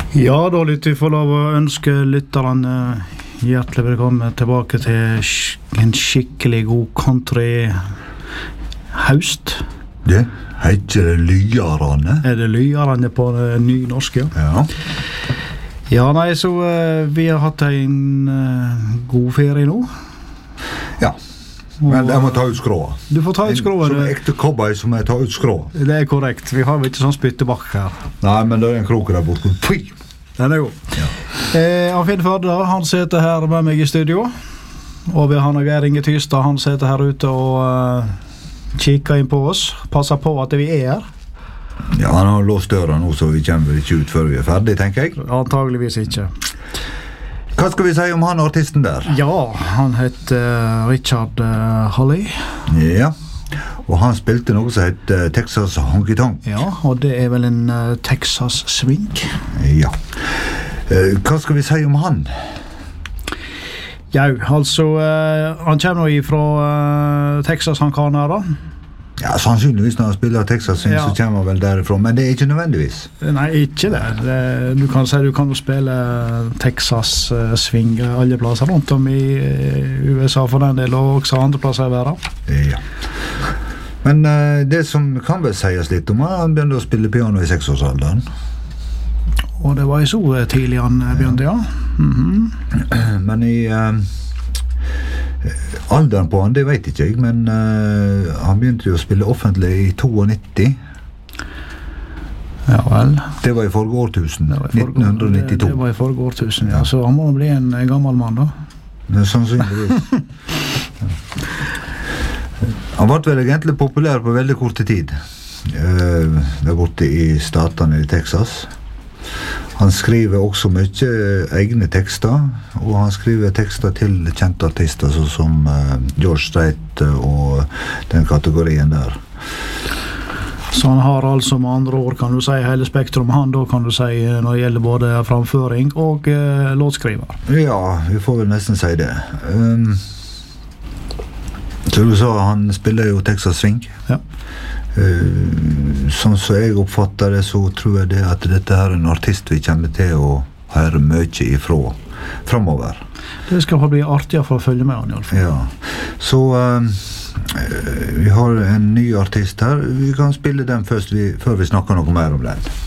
Ja, da lytter vi for lov å ønske lytterne hjertelig velkommen tilbake til en skikkelig god country-haust. Det heter det Lyarane. Det Lyarane på nynorsk, ja? Ja. Ja, nei, så vi har hatt en god ferie nå. Ja. Men jeg må ta ut skråa. Du får ta ut skråa. Som ekte cowboy som jeg tar ut skråa. Det er korrekt. Vi har jo ikke sånn spyttebakk her. Nei, men det en krok der borte. Pui! Den er god. Ja. Finn Førde, han sitter her med meg i studio. Og vi har Geir Inge Tystad, han sitter her ute og kikker inn på oss. Passer på at vi er her. Ja, han har låst døra nå, så vi kommer ikke ut før vi er ferdig, tenker jeg. Antageligvis ikke. Hva skal vi si om han artisten der? Ja, han heter Richard Hawley. Ja, og han spilte noe som heter Texas Honky Tonk. Ja, og det er vel en Texas swing. Ja. Hva skal vi si om han? Ja, altså, han kommer jo fra Texas, han kan her da. Ja, sannsynligvis når han spiller Texas swing, så kommer han vel derifra, men det er ikke nødvendigvis. Nei, ikke det. Du kan si du kan spille Texas swing alle plasser rundt om i USA for den del, og også andre plasser i verden. Ja. Men det som kan vel sies litt om, han begynte å spille piano i 6-årsalderen. Og det var jo så tidlig han begynte, ja. Men i alderen på han, det vet ikke jeg, men han begynte jo å spille offentlig i 92. Ja vel. Det var i forrige årtusen, 1992. Det var i forrige årtusen, ja. Så han må bli en gammel mann da. Men sannsynligvis. Han var vel egentlig populær på veldig kort tid. Der borte i statene i Texas. Han skriver også mye egne tekster, og han skriver tekster til kjente artister som George Strait og den kategorien der. Så han har altså med andre ord, kan du si, hele spektrum han da, kan du si, når det gjelder både framføring og låtskriver? Ja, vi får vel nesten si det. Så du sa, han spiller jo Texas swing. Ja. Sånn som jeg oppfatter det, så tror jeg det at dette her er en artist vi kommer til å høre mye ifra fremover. Det skal bli artig for å følge med han i alle fall. Ja, så vi har en ny artist her. Vi kan spille den først før vi snakker noe mer om den.